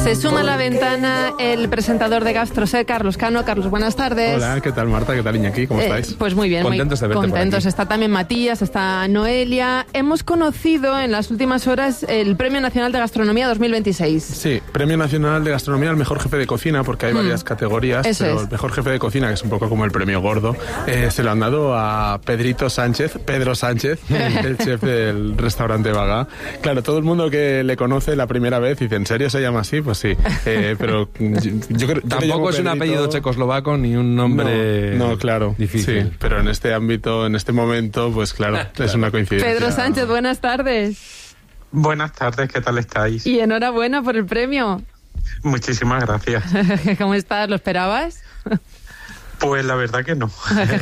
Se suma a la ventana el presentador de GastroSet, Carlos Cano. Carlos, buenas tardes. Hola, ¿qué tal, Marta? ¿Qué tal, Iñaki? ¿Cómo estáis? Pues muy bien. Contentos de verte contentos. por aquí. Está también Matías, está Noelia. Hemos conocido en las últimas horas el Premio Nacional de Gastronomía 2026. Sí, Premio Nacional de Gastronomía al mejor jefe de cocina, porque hay varias categorías, Eso pero es. el mejor jefe de cocina, que es un poco como el premio gordo, se lo han dado a Pedro Sánchez, el chef del restaurante Bagá. Claro, todo el mundo que le conoce la primera vez dice, ¿en serio se llama así? Pues sí, pero yo creo... Tampoco es un apellido checoslovaco ni un nombre no, claro, difícil. Sí, pero en este ámbito, en este momento, pues claro, es una coincidencia. Pedro Sánchez, buenas tardes. Buenas tardes, ¿qué tal estáis? Y enhorabuena por el premio. Muchísimas gracias. ¿Cómo estás? ¿Lo esperabas? Pues la verdad que no.